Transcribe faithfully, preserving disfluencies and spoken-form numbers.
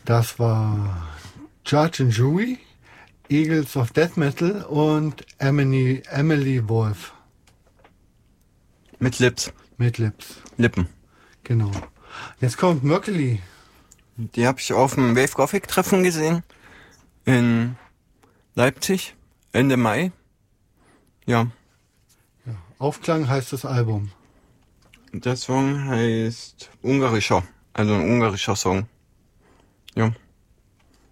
Das war Judge and Jury, Eagles of Death Metal und Emily, Emily Wolf. Mit Lips. Mit Lips. Lippen. Genau. Jetzt kommt Möckeli. Die habe ich auf dem Wave Gothic Treffen gesehen. In Leipzig. Ende Mai. Ja. Ja. Aufklang heißt das Album. Der Song heißt Ungarischer. Also ein ungarischer Song. Ja.